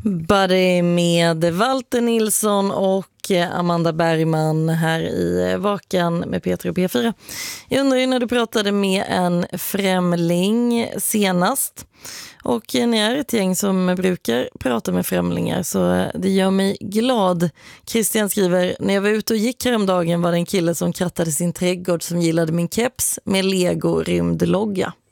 Buddy med Walter Nilsson och Amanda Bergman här i Vakan med Peter och P4. Jag undrar ju när du pratade med en främling senast. Och ni är ett gäng som brukar prata med främlingar, så det gör mig glad. Christian skriver: när jag var ute och gick häromdagen var det en kille som krattade sin trädgård som gillade min keps med Lego rymdlogga.